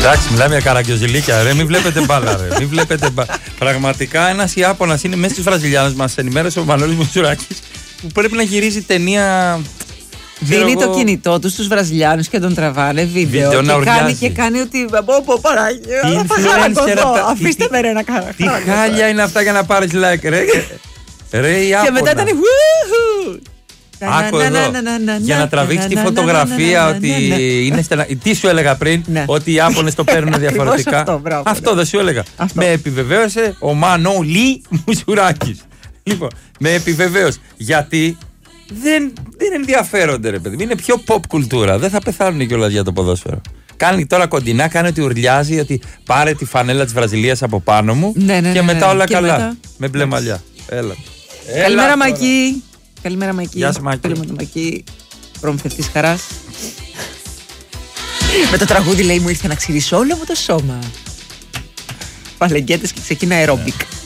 Εντάξει, μιλάμε για καραγκιόζηλίκια, ρε. Μην βλέπετε μπάλα, ρε. Μην βλέπετε μπάλα. Πραγματικά ένας Ιάπωνας είναι μέσα στους Βραζιλιάνους. Μας ενημέρωσε ο Μανώλης Μουτσουράκης που πρέπει να γυρίζει ταινία. Δίνει το κινητό του στους Βραζιλιάνους και τον τραβάνε βίντεο και κάνει ότι πω Παναγία, θα χαλακωθώ, αφήστε με ρε να κάνω. Τι χάλια είναι αυτά για να πάρεις like, ρε. Και μετά ήταν άκου εδώ, για να τραβήξει τη φωτογραφία ότι είναι στενά. Τι σου έλεγα πριν, ότι οι Ιάπωνες το παίρνουν διαφορετικά. Αυτό δεν σου έλεγα. Με επιβεβαίωσε ο Μανώλης Μουτσουράκης. Λοιπόν, με επιβεβαίωσε. Γιατί δεν ενδιαφέρονται, ρε παιδί. Είναι πιο pop κουλτούρα. Δεν θα πεθάνουν κιόλας για το ποδόσφαιρο. Κάνει τώρα κοντινά, κάνει ότι ουρλιάζει, ότι πάρε τη φανέλα της Βραζιλίας από πάνω μου και μετά όλα καλά. Με μπλε μαλλιά. Έλα. Καλημέρα, Μακή. Καλημέρα, Μακή. Γεια σου, Μακή. Θέλουμε τον Μακή, προμηθευτής χαράς. Με το τραγούδι λέει μου ήρθε να ξυρίσω όλο μου το σώμα. Παλεγκέτες και ξεκινά αερόμπικ.